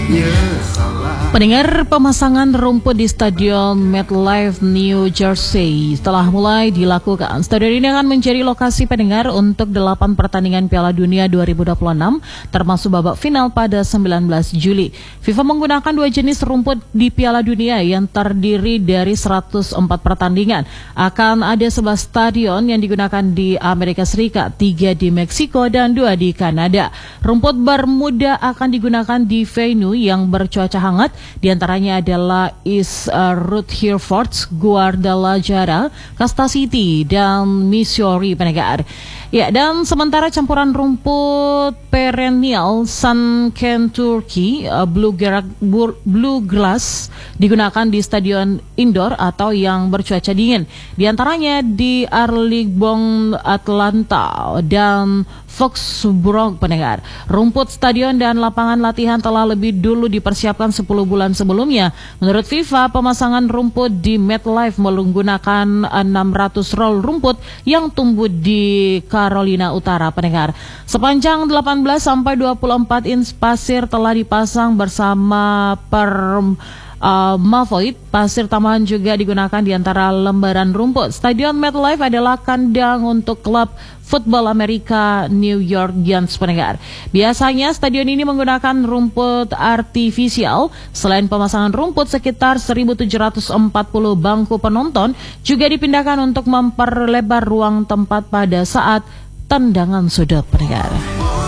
Pendengar, pemasangan rumput di Stadion MetLife New Jersey telah mulai dilakukan. Stadion ini akan menjadi lokasi pendengar untuk 8 pertandingan Piala Dunia 2026, termasuk babak final pada 19 Juli. FIFA menggunakan 2 jenis rumput di Piala Dunia yang terdiri dari 104 pertandingan. Akan ada 11 stadion yang digunakan di Amerika Serikat, 3 di Meksiko dan 2 di Kanada. Rumput Bermuda akan digunakan di venue yang bercuaca hangat. Di antaranya adalah East Rutherford, Guadalajara, Casta City, dan Missouri, pendengar. Ya, dan sementara campuran rumput perennial Sun Kentucky Bluegrass digunakan di stadion indoor atau yang bercuaca dingin. Di antaranya di Arlington, Atlanta, dan Foxborough, pendengar. Rumput stadion dan lapangan latihan telah lebih dulu dipersiapkan 10 bulan sebelumnya. Menurut FIFA, pemasangan rumput di MetLife menggunakan 600 roll rumput yang tumbuh di Carolina Utara, pendengar. Sepanjang 18 sampai 24 inch pasir telah dipasang bersama Mavoid. Pasir tambahan juga digunakan di antara lembaran rumput. Stadion MetLife adalah kandang untuk klub football Amerika New York Giants, pendengar. Biasanya stadion ini menggunakan rumput artifisial. Selain pemasangan rumput, sekitar 1.740 bangku penonton juga dipindahkan untuk memperlebar ruang tempat pada saat tendangan sudut, pendengar.